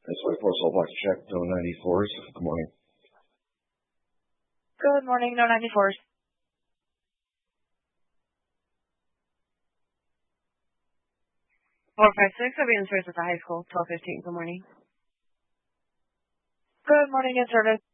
That's my postal box check, no 94s. Good morning. Good morning, no 94s. 456, I'll be in service at the high school, 1215. Good morning. Good morning, in service.